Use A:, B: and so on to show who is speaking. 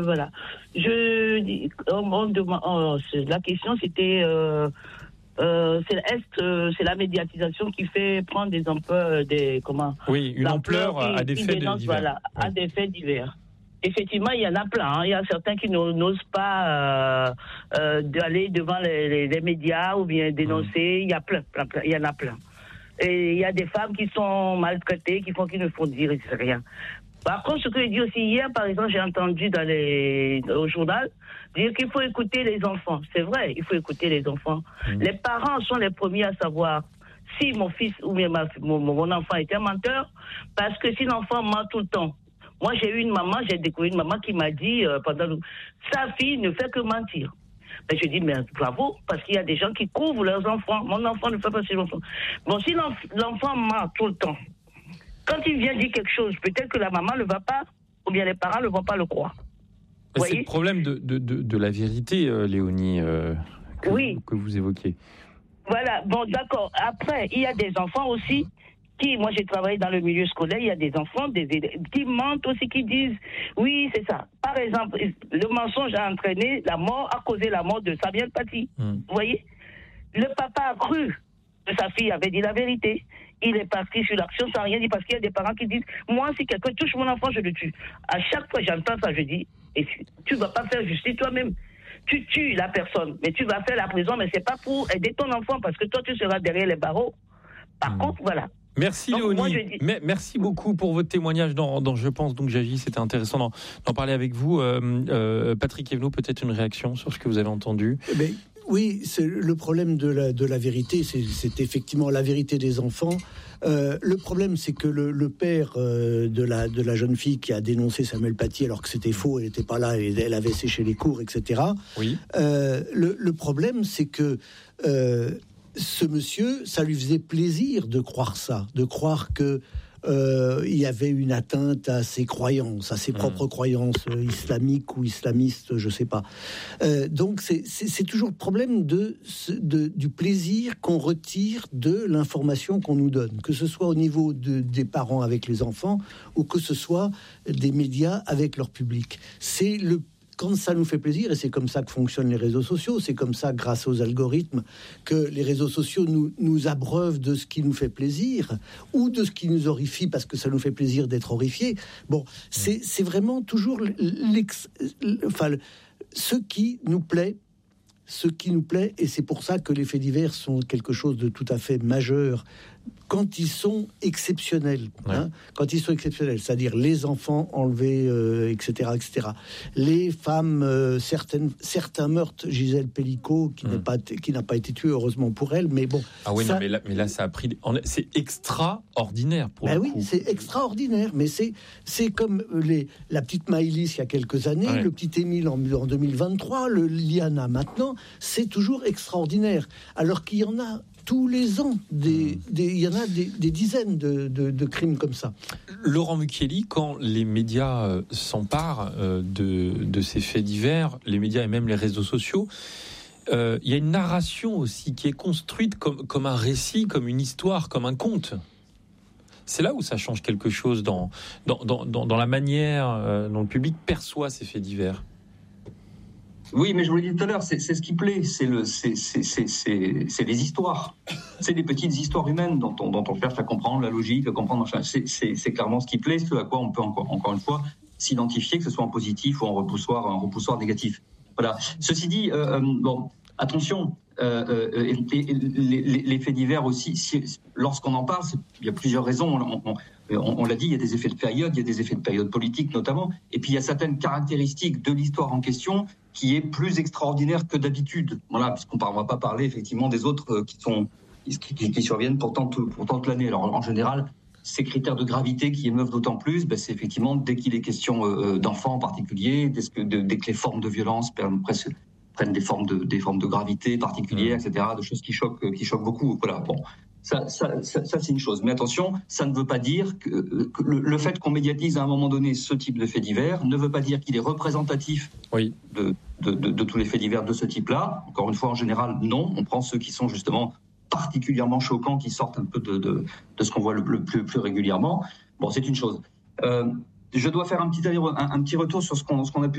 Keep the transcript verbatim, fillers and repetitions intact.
A: voilà. Je, on, on demande, oh, la question c'était, euh, euh, c'est, est, euh, c'est la médiatisation qui fait prendre des ampleurs, des comment
B: Oui, une ampleur
A: qui,
B: à des
A: qui
B: faits
A: dénonce,
B: divers.
A: Voilà,
B: oui.
A: à des faits divers. Effectivement, il y en a plein. Hein. Il y a certains qui n'osent pas euh, euh, d'aller devant les, les, les médias ou bien dénoncer. Mmh. Il y a plein, plein, plein. Il y en a plein. Et il y a des femmes qui sont maltraitées, qui font qu'ils ne font dire rien. Par contre, ce que je dis aussi hier, par exemple, j'ai entendu dans les, au journal dire qu'il faut écouter les enfants. C'est vrai, il faut écouter les enfants. Mmh. Les parents sont les premiers à savoir si mon fils ou bien ma, mon, mon enfant est un menteur, parce que si l'enfant ment tout le temps. Moi, j'ai eu une maman, j'ai découvert une maman qui m'a dit euh, pendant le... sa fille ne fait que mentir. Ben, je dis, mais bravo, parce qu'il y a des gens qui couvrent leurs enfants. Mon enfant ne fait pas ses enfants. Bon, si l'enf- l'enfant ment tout le temps, quand il vient dire quelque chose, peut-être que la maman ne va pas, ou bien les parents ne vont pas le croire.
B: Vous c'est le problème de, de, de, de la vérité, euh, Léonie, euh, que,
A: oui.
B: que vous évoquez.
A: Voilà, bon, d'accord. Après, il y a des enfants aussi qui, moi j'ai travaillé dans le milieu scolaire, il y a des enfants des, des, qui mentent aussi, qui disent, oui, c'est ça. Par exemple, le mensonge a entraîné la mort, a causé la mort de Samuel Paty. Mm. Vous voyez? Le papa a cru que sa fille avait dit la vérité. Il est parti sur l'action sans rien dire, parce qu'il y a des parents qui disent, moi, si quelqu'un touche mon enfant, je le tue. À chaque fois que j'entends ça, je dis, et tu ne vas pas faire justice toi-même. Tu tues la personne, mais tu vas faire la prison, mais c'est pas pour aider ton enfant, parce que toi, tu seras derrière les barreaux. Par mmh. contre, voilà.
B: Merci donc, Léonie. Moi, dis... mais, merci beaucoup pour votre témoignage dans, dans Je pense donc j'agis. C'était intéressant d'en, d'en parler avec vous. Euh, euh, Patrick Evenot, peut-être une réaction sur ce que vous avez entendu.
C: Mais, oui, c'est le problème de la, de la vérité, c'est, c'est effectivement la vérité des enfants. Euh, le problème, c'est que le, le père euh, de, la, de la jeune fille qui a dénoncé Samuel Paty, alors que c'était faux, elle n'était pas là, et elle avait séché les cours, et cetera.
B: Oui.
C: Euh, le, le problème, c'est que euh, ce monsieur, ça lui faisait plaisir de croire ça, de croire que euh, il y avait une atteinte à ses croyances, à ses mmh. propres croyances euh, islamiques ou islamistes, je sais pas. Euh, donc c'est, c'est, c'est toujours le problème de, de, du plaisir qu'on retire de l'information qu'on nous donne, que ce soit au niveau de, des parents avec les enfants ou que ce soit des médias avec leur public. C'est le Quand ça nous fait plaisir, et c'est comme ça que fonctionnent les réseaux sociaux, c'est comme ça, grâce aux algorithmes, que les réseaux sociaux nous, nous abreuvent de ce qui nous fait plaisir, ou de ce qui nous horrifie, parce que ça nous fait plaisir d'être horrifiés. Bon, c'est, c'est vraiment toujours l'ex, enfin, ce qui nous plaît, ce qui nous plaît, et c'est pour ça que les faits divers sont quelque chose de tout à fait majeur, quand ils sont exceptionnels, ouais. hein, quand ils sont exceptionnels, c'est-à-dire les enfants enlevés, euh, et cetera, et cetera. Les femmes, euh, certaines, certains meurtres, Gisèle Pellicot, qui, mmh. n'est pas, qui n'a pas été tuée, heureusement pour elle, mais bon.
B: Ah oui,
C: ça,
B: non, mais là, mais là, ça a pris. C'est extraordinaire pour
C: ben
B: le
C: oui,
B: coup.
C: c'est extraordinaire, mais c'est, c'est comme les, la petite Maëlys il y a quelques années, ouais. le petit Émile en, en deux mille vingt-trois, le Liana maintenant, c'est toujours extraordinaire. Alors qu'il y en a tous les ans, des, des, il y en a des, des dizaines de, de, de crimes comme ça.
B: Laurent Mucchielli, quand les médias euh, s'emparent euh, de, de ces faits divers, les médias et même les réseaux sociaux, euh, il y a une narration aussi qui est construite comme, comme un récit, comme une histoire, comme un conte. C'est là où ça change quelque chose dans, dans, dans, dans, dans la manière euh, dont le public perçoit ces faits divers.
D: Oui, mais je vous l'ai dit tout à l'heure, c'est, c'est ce qui plaît, c'est, le, c'est, c'est, c'est, c'est, c'est les histoires. C'est les petites histoires humaines dont on, dont on cherche à comprendre la logique, à comprendre machin. C'est, c'est, c'est clairement ce qui plaît, ce à quoi on peut encore, encore une fois s'identifier, que ce soit en positif ou en repoussoir, en repoussoir négatif. Voilà. Ceci dit, euh, bon, attention, euh, euh, et, et, les, les faits divers aussi, si, lorsqu'on en parle, il y a plusieurs raisons. On, on, on, on l'a dit, il y a des effets de période, il y a des effets de période politique notamment, et puis il y a certaines caractéristiques de l'histoire en question qui est plus extraordinaire que d'habitude. Voilà, puisqu'on ne va pas parler effectivement des autres euh, qui sont qui, qui, qui surviennent pourtant tout, pourtant toute l'année. Alors en général, ces critères de gravité qui émeuvent d'autant plus, ben, c'est effectivement dès qu'il est question euh, d'enfants en particulier, dès que, de, dès que les formes de violence prennent, prennent des formes de des formes de gravité particulières, et cetera, de choses qui choquent qui choquent beaucoup. Voilà, bon. Ça, ça, ça, ça, c'est une chose. Mais attention, ça ne veut pas dire que, que le, le fait qu'on médiatise à un moment donné ce type de fait divers ne veut pas dire qu'il est représentatif
B: oui.
D: de, de, de, de tous les faits divers de ce type-là. Encore une fois, en général, non. On prend ceux qui sont justement particulièrement choquants, qui sortent un peu de, de, de ce qu'on voit le, le plus, plus régulièrement. Bon, c'est une chose. Euh, je dois faire un petit, un, un petit retour sur ce qu'on, ce qu'on a pu